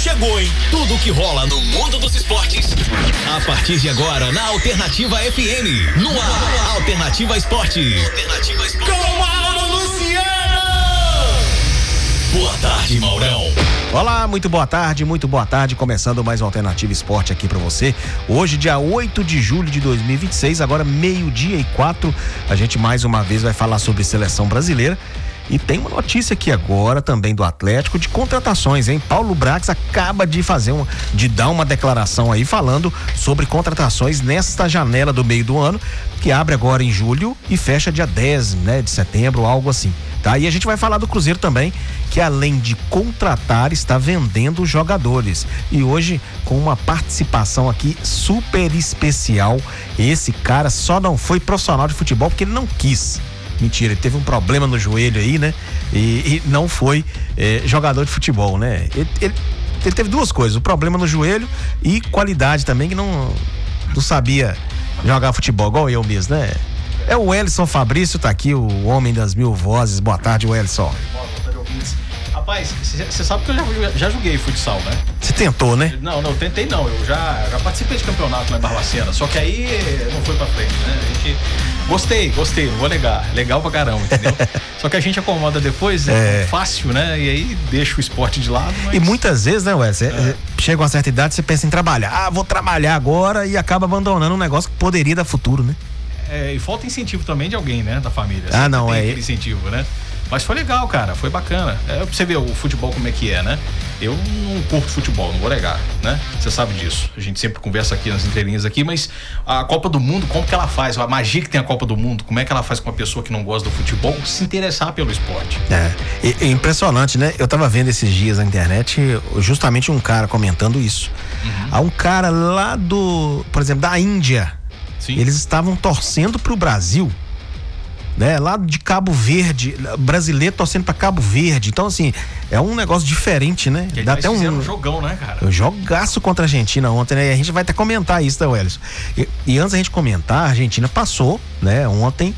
chegou, hein? Tudo que rola no mundo dos esportes. A partir de agora, na Alternativa FM. No ar, Alternativa Esporte. Alternativa Esporte. Com Mauro Luciano. Boa tarde, Maurão. Olá, muito boa tarde. Começando mais um Alternativa Esporte aqui pra você. Hoje, dia 8 de julho de 2026, agora 12:04. A gente mais uma vez vai falar sobre seleção brasileira. E tem uma notícia aqui agora também do Atlético de contratações, hein? Paulo Brax acaba de dar uma declaração aí falando sobre contratações nesta janela do meio do ano, que abre agora em julho e fecha dia 10, né, de setembro, algo assim, tá? E a gente vai falar do Cruzeiro também, que além de contratar, está vendendo jogadores. E hoje, com uma participação aqui super especial, esse cara só não foi profissional de futebol porque ele não quis. Mentira, ele teve um problema no joelho aí, né? E não foi jogador de futebol, né? Ele teve duas coisas, o problema no joelho e qualidade também, que não sabia jogar futebol, igual eu mesmo, né? É o Welson Fabrício, tá aqui, o homem das mil vozes. Boa tarde, Welson. Rapaz, você sabe que eu já joguei futsal, né? Você tentou, né? Não, tentei não. Eu já participei de campeonato lá em Barbacena, só que aí não foi pra frente, né? A gente... Gostei, não vou negar. Legal pra caramba, entendeu? Só que a gente acomoda depois, é fácil, né? E aí deixa o esporte de lado. Mas... E muitas vezes, né, Wes? Chega uma certa idade, você pensa em trabalhar. Ah, vou trabalhar agora, e acaba abandonando um negócio que poderia dar futuro, né? E falta incentivo também de alguém, né? Da família. Não, aquele incentivo, né? Mas foi legal, cara, foi bacana. Pra você ver o futebol como é que é, né? Eu não curto futebol, não vou negar, né? Você sabe disso. A gente sempre conversa aqui nas entrelinhas aqui, mas a Copa do Mundo, como que ela faz? A magia que tem a Copa do Mundo, como é que ela faz com uma pessoa que não gosta do futebol se interessar pelo esporte? É impressionante, né? Eu tava vendo esses dias na internet justamente um cara comentando isso. Há um cara lá por exemplo, da Índia. Sim. Eles estavam torcendo pro Brasil, né? Lá de Cabo Verde, brasileiro torcendo pra Cabo Verde. Então, assim, é um negócio diferente, né? Dá até um jogão, né, cara? Um jogaço contra a Argentina ontem, né? E a gente vai até comentar isso, né, Wellison? E antes da gente comentar, a Argentina passou, né, ontem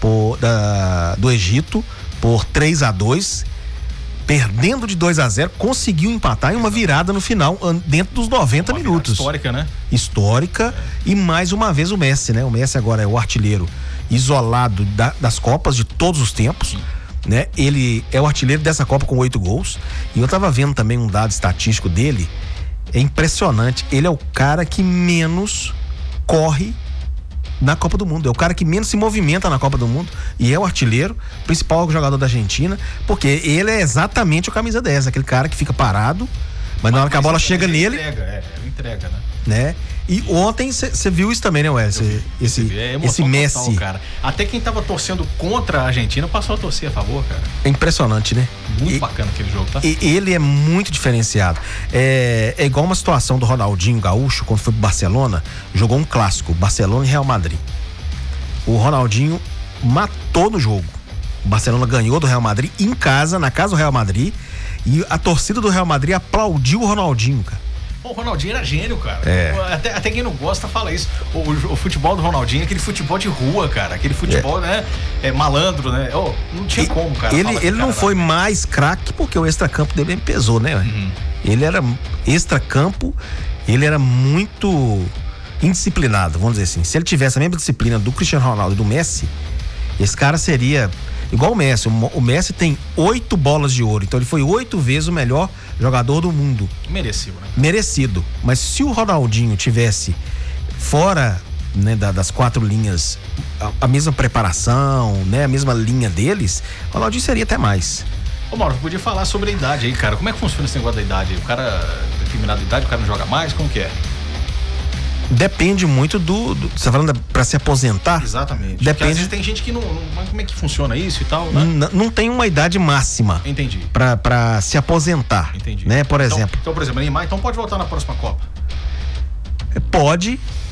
do Egito por 3-2, perdendo de 2-0, conseguiu empatar em uma virada no final, dentro dos 90 minutos. Histórica, né? Histórica. E mais uma vez o Messi, né? O Messi agora é o artilheiro isolado das Copas de todos os tempos, né? Ele é o artilheiro dessa Copa com 8 gols. E eu tava vendo também um dado estatístico dele, é impressionante. Ele é o cara que menos corre na Copa do Mundo, é o cara que menos se movimenta na Copa do Mundo e é o artilheiro, principal jogador da Argentina, porque ele é exatamente o camisa 10, aquele cara que fica parado, mas na hora que a bola chega nele... Ele entrega, né? E ontem você viu isso também, né, Wes? Esse Messi. Total, cara. Até quem tava torcendo contra a Argentina passou a torcer a favor, cara. É impressionante, né? Muito bacana aquele jogo, tá? E ele é muito diferenciado. É igual uma situação do Ronaldinho Gaúcho, quando foi pro Barcelona, jogou um clássico, Barcelona e Real Madrid. O Ronaldinho matou no jogo. O Barcelona ganhou do Real Madrid em casa, na casa do Real Madrid, e a torcida do Real Madrid aplaudiu o Ronaldinho, cara. O Ronaldinho era gênio, cara. Até quem não gosta fala isso. O futebol do Ronaldinho é aquele futebol de rua, cara. Aquele futebol, né? Malandro, né? Não tinha como, cara. Ele não foi mais craque porque o extracampo dele pesou, né? Ele era extracampo, ele era muito indisciplinado, vamos dizer assim. Se ele tivesse a mesma disciplina do Cristiano Ronaldo e do Messi, esse cara seria igual o Messi. O Messi tem 8 bolas de ouro, então ele foi 8 vezes o melhor jogador do mundo. Merecido, né? Merecido. Mas se o Ronaldinho tivesse fora, né, das 4 linhas, a mesma preparação, né, a mesma linha deles, o Ronaldinho seria até mais. Ô Mauro, podia falar sobre a idade aí, cara. Como é que funciona esse negócio da idade? O cara, determinada idade, o cara não joga mais? Como que é? Depende muito você tá falando pra se aposentar? Exatamente. Depende. Porque às vezes tem gente que não. Como é que funciona isso e tal, né? Não tem uma idade máxima. Entendi. Pra se aposentar. Entendi. Né? Por exemplo. Então, por exemplo, Neymar, então pode voltar na próxima Copa? Pode,